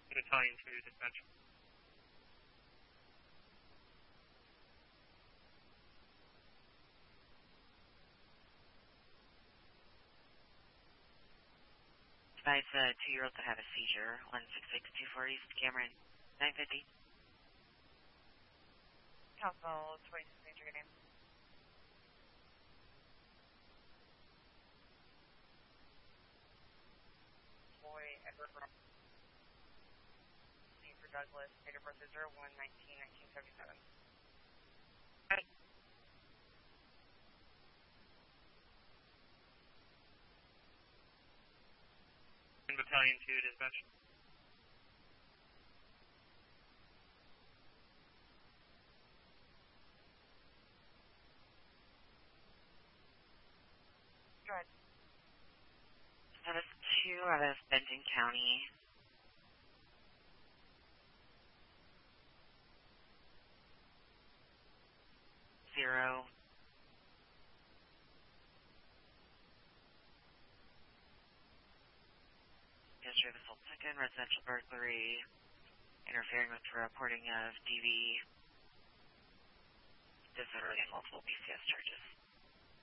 Battalion 2 dispatch. Advise a 2-year-old to have a seizure. 16624 East Cameron 950. Council 26 Major, your name. Boy Edward Rock. C for Douglas. Date of birth is 01/19/1977. Right. Battalion 2 dispatch. Go ahead. Status 2 out of Benton County. 0. History of assault second, residential burglary, interfering with reporting of DV, disorderly and multiple BCS charges.